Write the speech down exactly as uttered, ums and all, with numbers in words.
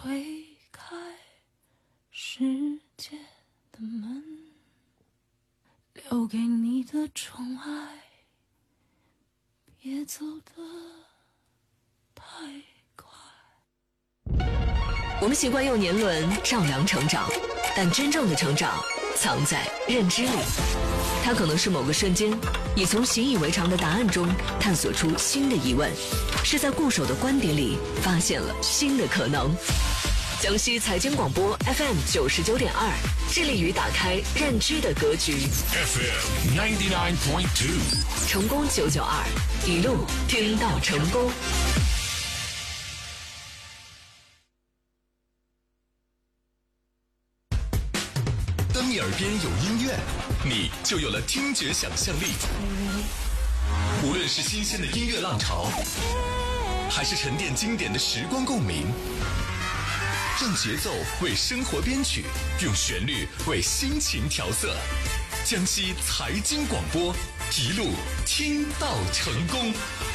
推开世界的门，留给你的宠爱，别走得太快。 我们习惯用年轮丈量成长，但真正的成长藏在认知里。它可能是某个瞬间，你从习以为常的答案中探索出新的疑问，是在固守的观点里发现了新的可能。江西财经广播 F M 九十九点二，致力于打开认知的格局。 F M ninety nine point two， 成功九九二，一路听到成功。 当你耳边有音乐，你就有了听觉想象力。无论是新鲜的音乐浪潮，还是沉淀经典的时光共鸣，让节奏为生活编曲，用旋律为心情调色。江西财经广播，一路听到成功。